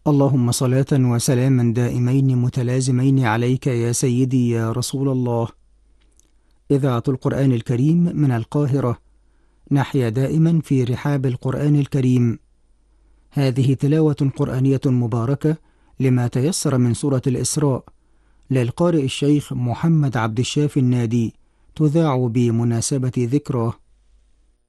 اللهم صلاة وسلاما دائمين متلازمين عليك يا سيدي يا رسول الله. إذاعة القرآن الكريم من القاهرة، نحيا دائما في رحاب القرآن الكريم. هذه تلاوة قرآنية مباركة لما تيسر من سورة الإسراء للقارئ الشيخ محمد عبد الشافي النادي، تذاع بمناسبة ذكراه.